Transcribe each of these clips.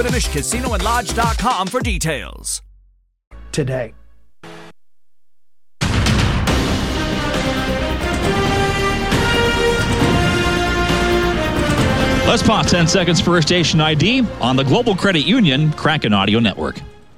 FinishCasinoandLodge.com for details. Today. Let's pause 10 seconds for station ID on the Global Credit Union Kraken Audio Network.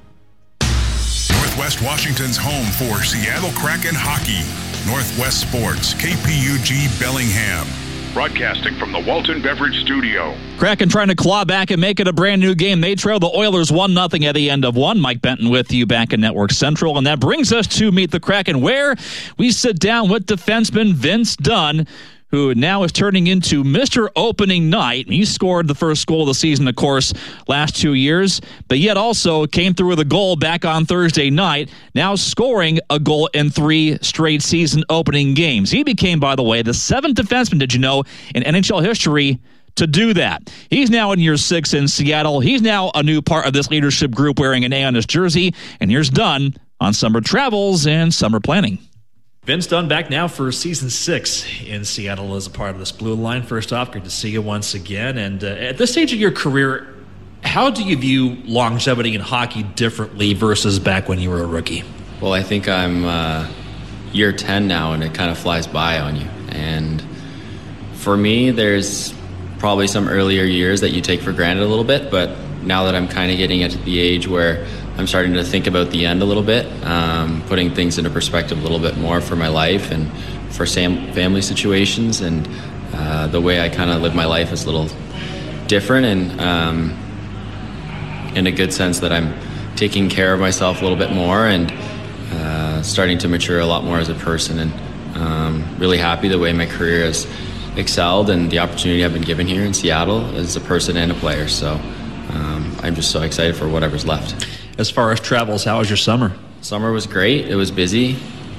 Northwest Washington's home for Seattle Kraken hockey. Northwest Sports, KPUG Bellingham. Broadcasting from the Walton Beverage Studio. Kraken trying to claw back and make it a brand new game. They trail the Oilers 1-0 at the end of one. Mike Benton with you back in Network Central. And that brings us to Meet the Kraken, where we sit down with defenseman Vince Dunn, who now is turning into Mr. Opening Night. He scored the first goal of the season, of course, last 2 years, but yet also came through with a goal back on Thursday night, now scoring a goal in 3 straight season opening games. He became, by the way, the 7th defenseman, did you know, in NHL history to do that. He's now in year 6 in Seattle. He's now a new part of this leadership group wearing an A on his jersey, and here's Dunn on summer travels and summer planning. Vince Dunn back now for season 6 in Seattle as a part of this blue line. First off, good to see you once again. And at this stage of your career, how do you view longevity in hockey differently versus back when you were a rookie? Well, I think I'm year 10 now, and it kind of flies by on you. And for me, there's probably some earlier years that you take for granted a little bit, but now that I'm kind of getting at the age where I'm starting to think about the end a little bit, putting things into perspective a little bit more for my life and for family situations, and the way I kind of live my life is a little different, and in a good sense that I'm taking care of myself a little bit more and starting to mature a lot more as a person, and really happy the way my career has excelled and the opportunity I've been given here in Seattle as a person and a player. So I'm just so excited for whatever's left. As far as travels, how was your summer? Summer was great. It was busy.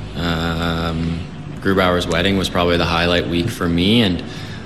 Grubauer's wedding was probably the highlight week for me, and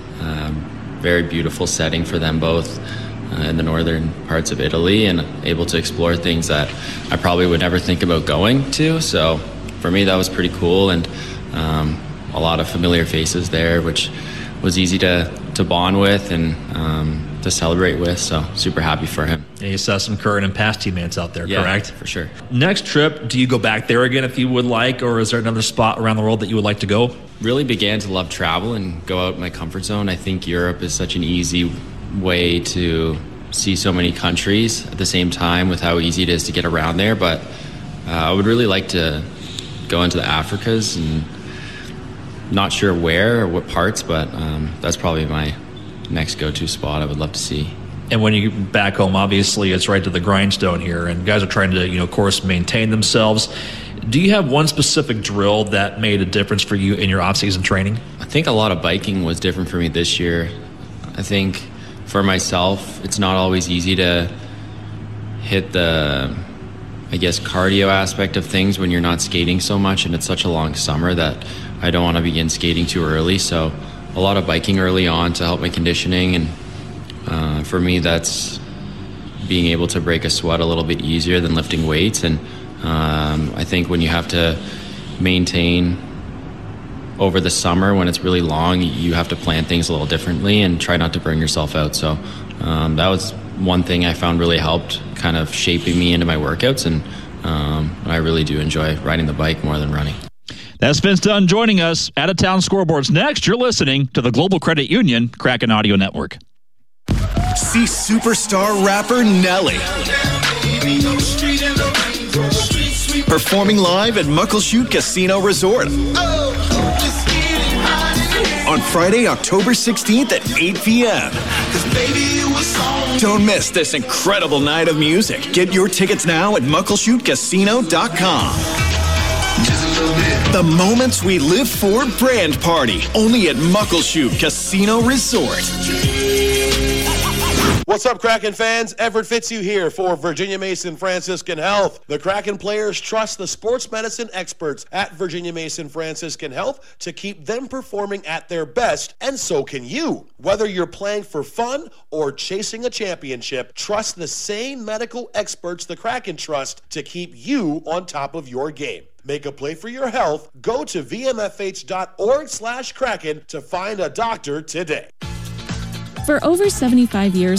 very beautiful setting for them both in the northern parts of Italy, and able to explore things that I probably would never think about going to. So for me, that was pretty cool, and a lot of familiar faces there, which was easy to bond with and to celebrate with. So super happy for him. Yeah, you saw some current and past teammates out there, yeah, correct? For sure. Next trip, do you go back there again if you would like, or is there another spot around the world that you would like to go? Really began to love travel and go out my comfort zone. I think Europe is such an easy way to see so many countries at the same time with how easy it is to get around there. But I would really like to go into the Africas, and not sure where or what parts, but that's probably my next go-to spot I would love to see. And when you get back home, obviously it's right to the grindstone here, and guys are trying to, of course, maintain themselves. Do you have one specific drill that made a difference for you in your off-season training? I think a lot of biking was different for me this year. I think for myself, it's not always easy to hit the, cardio aspect of things when you're not skating so much, and it's such a long summer that I don't want to begin skating too early. So a lot of biking early on to help my conditioning, and for me, that's being able to break a sweat a little bit easier than lifting weights. And I think when you have to maintain over the summer, when it's really long, you have to plan things a little differently and try not to burn yourself out. So that was one thing I found really helped kind of shaping me into my workouts, and I really do enjoy riding the bike more than running. That's Vince Dunn joining us. Out of Town Scoreboards next. You're listening to the Global Credit Union Kraken Audio Network. See superstar rapper Nelly performing live at Muckleshoot Casino Resort on Friday, October 16th at 8 p.m. Don't miss this incredible night of music. Get your tickets now at muckleshootcasino.com. The moments we live for brand party, only at Muckleshoot Casino Resort. What's up, Kraken fans? Everett Fitzhugh here for Virginia Mason Franciscan Health. The Kraken players trust the sports medicine experts at Virginia Mason Franciscan Health to keep them performing at their best, and so can you. Whether you're playing for fun or chasing a championship, trust the same medical experts the Kraken trust to keep you on top of your game. Make a play for your health. Go to vmfh.org/Kraken to find a doctor today. For over 75 years,